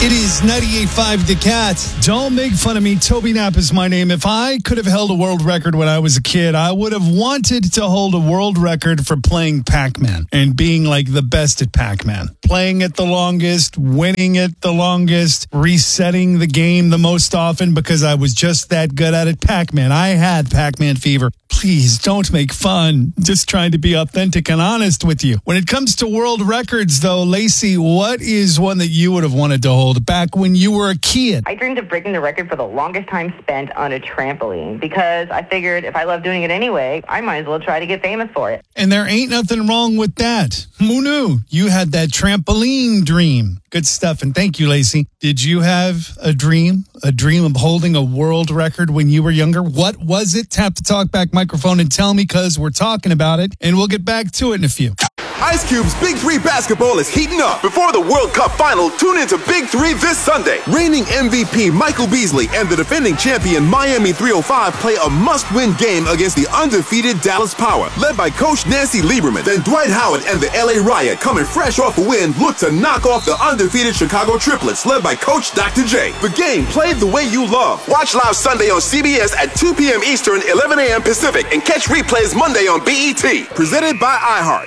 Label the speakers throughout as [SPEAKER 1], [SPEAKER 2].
[SPEAKER 1] It is 98.5 The Cat. Don't make fun of me. Toby Knapp is my name. If I could have held a world record when I was a kid, I would have wanted to hold a world record for playing Pac-Man and being like the best at Pac-Man. Playing it the longest, winning it the longest, resetting the game the most often because I was just that good at it. Pac-Man. I had Pac-Man fever. Please don't make fun. Just trying to be authentic and honest with you. When it comes to world records, though, Lacey, what is one that you would have wanted to hold back when you were a kid?
[SPEAKER 2] I dreamed of breaking the record for the longest time spent on a trampoline because I figured if I love doing it anyway, I might as well try to get famous for it.
[SPEAKER 1] And there ain't nothing wrong with that. Who knew? You had that trampoline dream. Good stuff. And thank you, Lacey. Did you have a dream of holding a world record when you were younger? What was it? Tap the talkback microphone and tell me, because we're talking about it, and we'll get back to it in a few.
[SPEAKER 3] Ice Cube's Big 3 basketball is heating up. Before the World Cup final, tune into Big 3 this Sunday. Reigning MVP Michael Beasley and the defending champion Miami 305 play a must-win game against the undefeated Dallas Power, led by Coach Nancy Lieberman. Then Dwight Howard and the LA Riot, coming fresh off a win, look to knock off the undefeated Chicago Triplets, led by Coach Dr. J. The game played the way you love. Watch live Sunday on CBS at 2 p.m. Eastern, 11 a.m. Pacific, and catch replays Monday on BET. Presented by iHeart.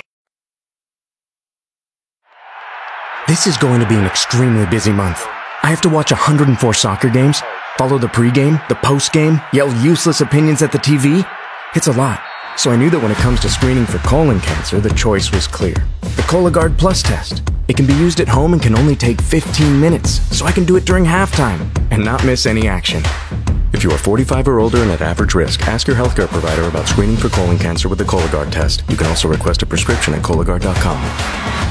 [SPEAKER 4] This is going to be an extremely busy month. I have to watch 104 soccer games, follow the pregame, the postgame, yell useless opinions at the TV. It's a lot. So I knew that when it comes to screening for colon cancer, the choice was clear. The Cologuard Plus test. It can be used at home and can only take 15 minutes, so I can do it during halftime and not miss any action. If you are 45 or older and at average risk, ask your healthcare provider about screening for colon cancer with the Cologuard test. You can also request a prescription at Cologuard.com.